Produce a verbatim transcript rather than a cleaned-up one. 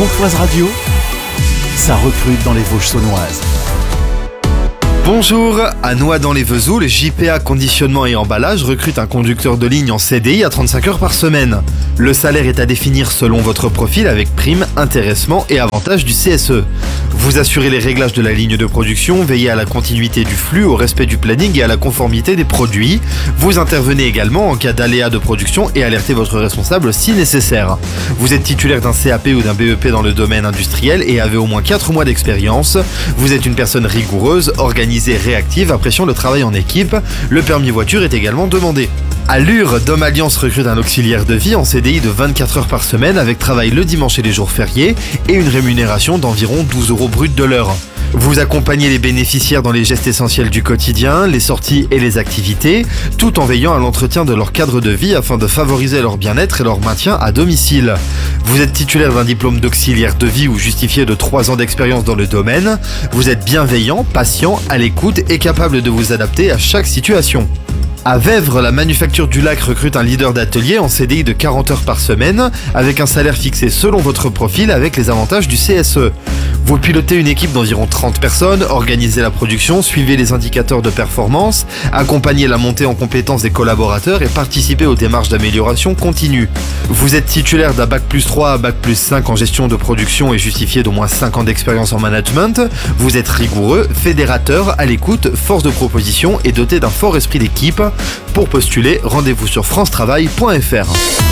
Pontoise Radio, ça recrute dans les Vosges saunoises. Bonjour, à Noix-dans-les-Vesoul, J P A Conditionnement et Emballage recrute un conducteur de ligne en C D I à trente-cinq heures par semaine. Le salaire est à définir selon votre profil avec prime, intéressement et avantages du C S E. Vous assurez les réglages de la ligne de production, veillez à la continuité du flux, au respect du planning et à la conformité des produits. Vous intervenez également en cas d'aléa de production et alertez votre responsable si nécessaire. Vous êtes titulaire d'un C A P ou d'un B E P dans le domaine industriel et avez au moins quatre mois d'expérience. Vous êtes une personne rigoureuse, organisée, réactive, appréciant le travail en équipe. Le permis voiture est également demandé. À Lure, Dom Alliance recrute un auxiliaire de vie en C D I de vingt-quatre heures par semaine avec travail le dimanche et les jours fériés et une rémunération d'environ douze euros brut de l'heure. Vous accompagnez les bénéficiaires dans les gestes essentiels du quotidien, les sorties et les activités, tout en veillant à l'entretien de leur cadre de vie afin de favoriser leur bien-être et leur maintien à domicile. Vous êtes titulaire d'un diplôme d'auxiliaire de vie ou justifié de trois ans d'expérience dans le domaine. Vous êtes bienveillant, patient, à l'écoute et capable de vous adapter à chaque situation. À Vèvre, la Manufacture du Lac recrute un leader d'atelier en C D I de quarante heures par semaine avec un salaire fixé selon votre profil avec les avantages du C S E. Vous pilotez une équipe d'environ trente personnes, organisez la production, suivez les indicateurs de performance, accompagnez la montée en compétences des collaborateurs et participez aux démarches d'amélioration continue. Vous êtes titulaire d'un bac plus trois à bac plus cinq en gestion de production et justifié d'au moins cinq ans d'expérience en management. Vous êtes rigoureux, fédérateur, à l'écoute, force de proposition et doté d'un fort esprit d'équipe. Pour postuler, rendez-vous sur france travail point f r.